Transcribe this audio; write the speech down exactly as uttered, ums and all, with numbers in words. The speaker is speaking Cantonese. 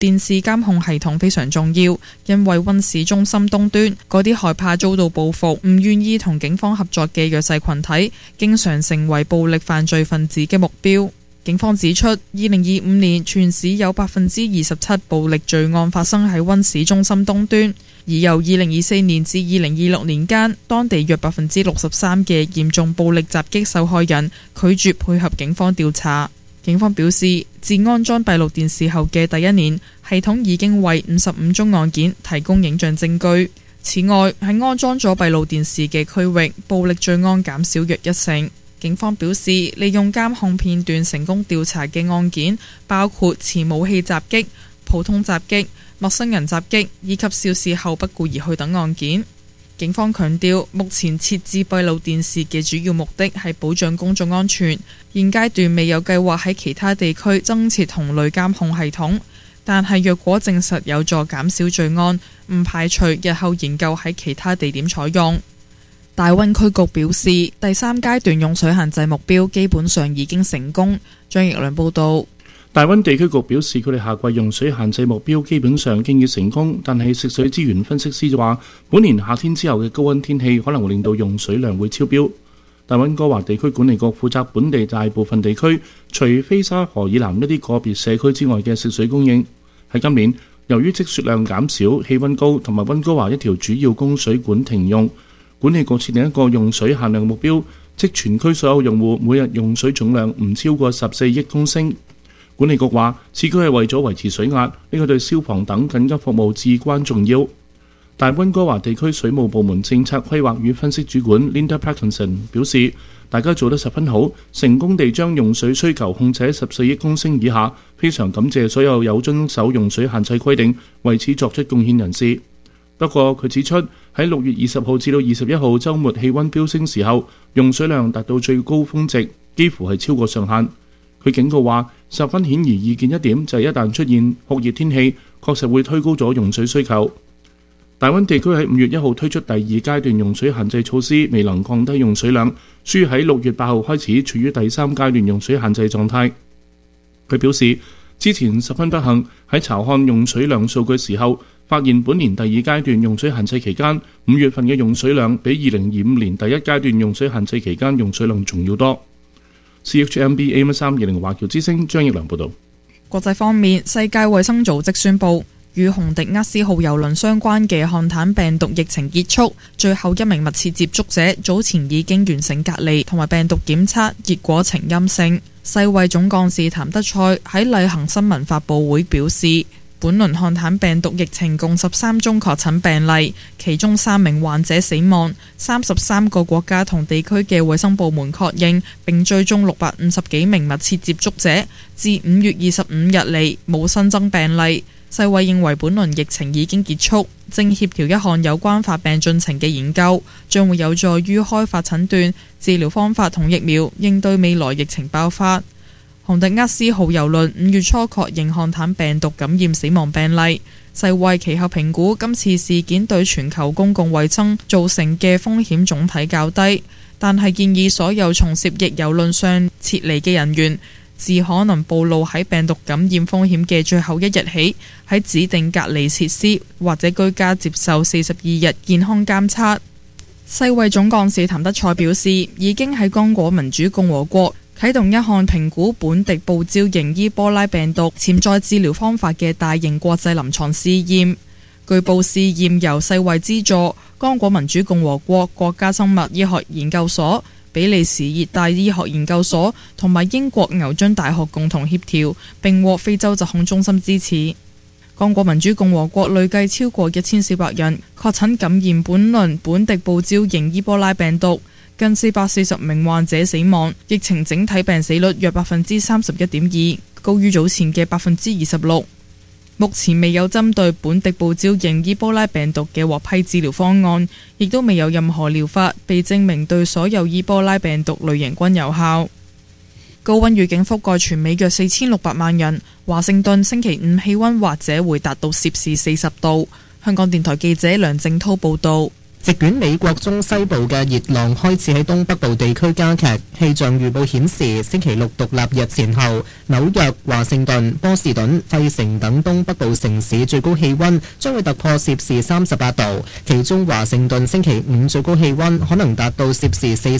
電視監控系統非常重要，因為溫市中心東端嗰啲害怕遭到報復、唔願意同警方合作嘅弱勢群體，經常成為暴力犯罪分子嘅目標。警方指出，二零二五年全市有百分之二十七暴力罪案發生喺溫市中心東端，而由二零二四年至二零二六年間，當地約百分之六十三嘅嚴重暴力襲擊受害人拒絕配合警方調查。警方表示，自安裝閉路電視後嘅第一年，系統已經為五十五宗案件提供影像證據。此外，喺安裝咗閉路電視嘅區域，暴力罪案減少約一成。警方表示，利用監控片段成功調查嘅案件包括持武器襲擊、普通襲擊、陌生人襲擊以及肇事後不顧而去等案件。警方強調，目前設置閉路電視嘅主要目的係保障公眾安全，現階段未有計劃喺其他地區增設同類監控系統，但係若果證實有助減少罪案，唔排除日後研究喺其他地點採用。大溫區局表示，第三階段用水限制目標基本上已經成功。張奕良報導。 大溫地區局表示，佢哋夏季用水限制目標基本上經已成功，但係食水資源分析師就話，本年夏天之後嘅高溫天氣可能會令到用水量會超標。大溫哥華地區管理局負責本地大部分地區，除菲沙河以南一啲個別社區之外嘅食水供應。喺今年，由於積雪量減少、氣溫高同埋溫哥華一條主要供水管停用，管理局設定一個用水限量目標，即全區所有用戶每日用水總量唔超過十四億公升。管理局話，此舉係為咗維持水壓，呢個對消防等緊急服務至關重要。大溫哥華地區水務部門政策規劃與分析主管 Linda Parkinson 表示，大家做得十分好，成功地將用水需求控制喺十四億公升以下，非常感謝所有有遵守用水限制規定、為此作出貢獻人士。不過佢指出，喺六月二十號至到二十一號週末氣溫飆升時候，用水量達到最高峰值，幾乎係超過上限。佢警告話，十分顯而易見一點就係一旦出現酷熱天氣，確實會推高咗用水需求。大溫地區喺五月一號推出第二階段用水限制措施，未能降低用水量，需喺六月八號開始處於第三階段用水限制狀態。佢表示，之前十分不幸喺查看用水量數據時候，發現本年第二階段用水限制期間，五月份嘅用水量比二零二五年第一階段用水限制期間用水量仲要多。C H M B A M 三二零華僑之聲張奕良報導。 國際方面，世界衛生組織宣布，與洪迪厄斯號郵輪相關嘅漢坦病毒疫情結束，最後一名密切接觸者早前已經完成隔離同埋病毒檢測，結果呈陰性。世衛總幹事譚德塞喺例行新聞發佈會表示，本輪漢坦病毒疫情共十三宗確診病例，其中三名患者死亡。三十三個國家同地區嘅衛生部門確認並追蹤六百五十幾名密切接觸者，自五月二十五日嚟冇新增病例。世衛認為本輪疫情已經結束，正協調一項有關發病進程嘅研究，將會有助於開發診斷、治療方法同疫苗，應對未來疫情爆發。洪迪厄斯號郵輪五月初確認漢坦病毒感染死亡病例，世衛其後評估今次事件對全球公共衛生造成嘅風險總體較低，但係建議所有從涉疫郵輪上撤離嘅人員，自可能暴露喺病毒感染風險嘅最後一日起，喺指定隔離設施或者居家接受四十二日健康監測。世衛總幹事譚德塞表示，已經喺剛果民主共和國啟動一項評估本地報招型伊波拉病毒潛在治療方法嘅大型國際臨床試驗。據報試驗由世衛資助，剛果民主共和國國家生物醫學研究所、比利時熱帶醫學研究所同埋英國牛津大學共同協調，並獲非洲疾控中心支持。剛果民主共和國累計超過一千四百人確診感染本輪本地報招型伊波拉病毒，近四百四十名患者死亡，疫情整體病死率約百分之三十一點二，高於早前嘅百分之二十六。目前未有針對本地報招型伊波拉病毒嘅獲批治療方案，亦都未有任何療法被證明對所有伊波拉病毒類型均有效。高溫預警覆蓋全美約四千六百萬人，華盛頓星期五氣溫或者會達到攝氏四十度。香港電台記者梁正濤報道。 席捲美國中西部嘅熱浪開始喺東北部地區加劇。氣象預報顯示，星期六獨立日前後，紐約、華盛頓、波士頓、費城等東北部城市最高氣溫將會突破攝氏三十八度，其中華盛頓星期五最高氣溫可能達到攝氏四十